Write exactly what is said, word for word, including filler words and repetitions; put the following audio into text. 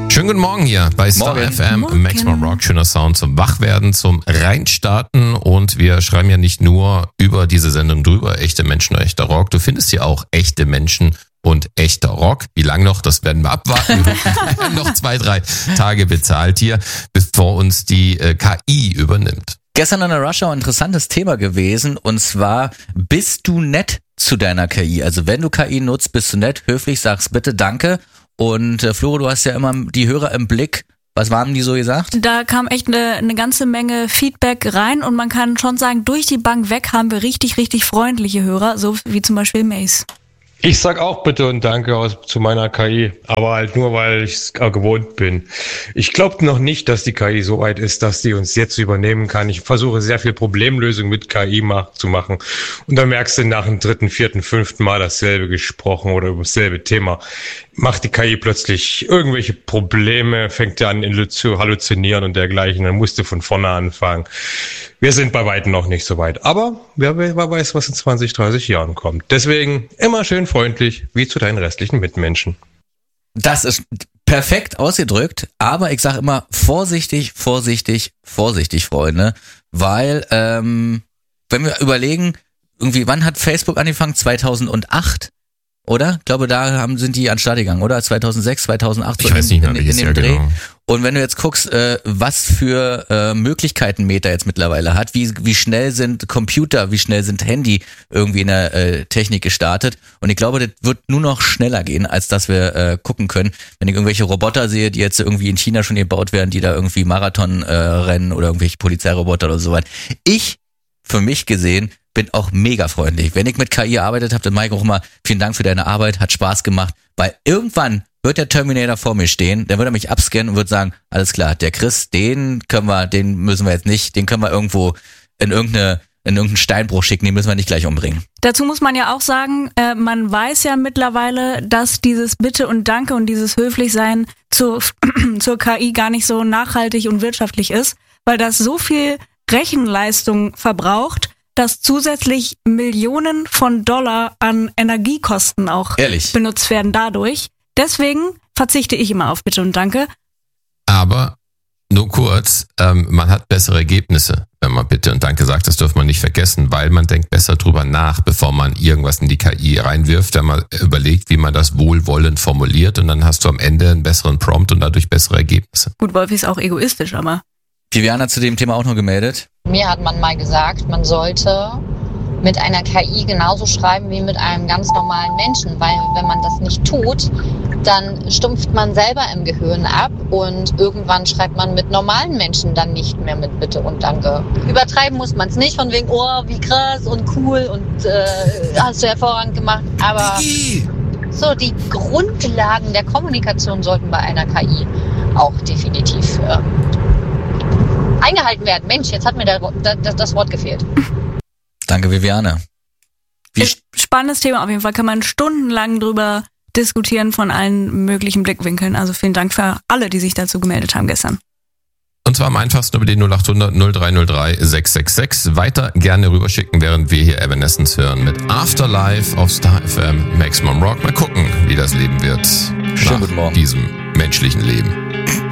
Schönen guten Morgen hier bei Star Morgen. F M, Morgen. Maximum Rock, schöner Sound zum Wachwerden, zum Reinstarten und wir schreiben ja nicht nur über diese Sendung drüber, echte Menschen, echter Rock. Du findest hier auch echte Menschen und echter Rock. Wie lang noch, das werden wir abwarten. Wir werden noch zwei, drei Tage bezahlt hier, bevor uns die äh, K I übernimmt. Gestern an der Rush Hour ein interessantes Thema gewesen und zwar, bist du nett zu deiner K I? Also wenn du K I nutzt, bist du nett, höflich, sagst bitte Danke. Und äh, Floro, du hast ja immer die Hörer im Blick. Was haben die so gesagt? Da kam echt eine, eine ganze Menge Feedback rein und man kann schon sagen, durch die Bank weg haben wir richtig, richtig freundliche Hörer, so wie zum Beispiel Mace. Ich sag auch bitte und danke aus, zu meiner K I, aber halt nur, weil ich es gewohnt bin. Ich glaube noch nicht, dass die K I so weit ist, dass die uns jetzt übernehmen kann. Ich versuche sehr viel Problemlösung mit K I mach, zu machen und dann merkst du nach dem dritten, vierten, fünften Mal dasselbe gesprochen oder über dasselbe Thema. Macht die K I plötzlich irgendwelche Probleme, fängt an zu halluzinieren und dergleichen, dann musst du von vorne anfangen. Wir sind bei weitem noch nicht so weit, aber wer, wer weiß, was in zwanzig, dreißig Jahren kommt. Deswegen immer schön freundlich, wie zu deinen restlichen Mitmenschen. Das ist perfekt ausgedrückt, aber ich sage immer vorsichtig, vorsichtig, vorsichtig, Freunde, weil ähm, wenn wir überlegen, irgendwie, wann hat Facebook angefangen? zweitausendacht? Oder? Ich glaube, da haben, sind die an den Start gegangen, oder? zweitausendsechs, zweitaunacht. Ich weiß nicht mehr, in, in, welches in Jahr dem Dreh. genau. Und wenn du jetzt guckst, äh, was für äh, Möglichkeiten Meta jetzt mittlerweile hat, wie wie schnell sind Computer, wie schnell sind Handy irgendwie in der äh, Technik gestartet. Und ich glaube, das wird nur noch schneller gehen, als dass wir äh, gucken können. Wenn ich irgendwelche Roboter sehe, die jetzt irgendwie in China schon gebaut werden, die da irgendwie Marathon äh, rennen oder irgendwelche Polizeiroboter oder so weiter. Ich, für mich gesehen, bin auch mega freundlich. Wenn ich mit K I gearbeitet habe, dann mache ich auch immer, vielen Dank für deine Arbeit, hat Spaß gemacht, weil irgendwann wird der Terminator vor mir stehen, dann wird er mich abscannen und wird sagen, alles klar, der Chris, den können wir, den müssen wir jetzt nicht, den können wir irgendwo in irgendeine, in irgendeinen Steinbruch schicken, den müssen wir nicht gleich umbringen. Dazu muss man ja auch sagen, äh, man weiß ja mittlerweile, dass dieses Bitte und Danke und dieses Höflichsein zur, zur K I gar nicht so nachhaltig und wirtschaftlich ist, weil das so viel Rechenleistung verbraucht, dass zusätzlich Millionen von Dollar an Energiekosten auch Ehrlich? benutzt werden dadurch. Deswegen verzichte ich immer auf Bitte und Danke. Aber nur kurz, ähm, man hat bessere Ergebnisse, wenn man Bitte und Danke sagt. Das dürfen wir nicht vergessen, weil man denkt besser drüber nach, bevor man irgendwas in die K I reinwirft, wenn man überlegt, wie man das wohlwollend formuliert und dann hast du am Ende einen besseren Prompt und dadurch bessere Ergebnisse. Gut, Wolfi ist auch egoistisch, aber... Viviana hat zu dem Thema auch noch gemeldet. Mir hat man mal gesagt, man sollte mit einer K I genauso schreiben wie mit einem ganz normalen Menschen, weil wenn man das nicht tut, dann stumpft man selber im Gehirn ab und irgendwann schreibt man mit normalen Menschen dann nicht mehr mit Bitte und Danke. Übertreiben muss man es nicht, von wegen, oh, wie krass und cool und äh, hast du hervorragend gemacht, aber so die Grundlagen der Kommunikation sollten bei einer K I auch definitiv äh, eingehalten werden. Mensch, jetzt hat mir der, das, das Wort gefehlt. Danke, Viviane. Wie Spannendes Thema auf jeden Fall. Kann man stundenlang drüber diskutieren von allen möglichen Blickwinkeln. Also vielen Dank für alle, die sich dazu gemeldet haben gestern. Und zwar am einfachsten über die null acht hundert null drei null drei sechs sechs sechs. Weiter gerne rüberschicken, während wir hier Evanescence hören mit Afterlife auf Star F M Maximum Rock. Mal gucken, wie das Leben wird Schönen nach guten Morgen. diesem menschlichen Leben.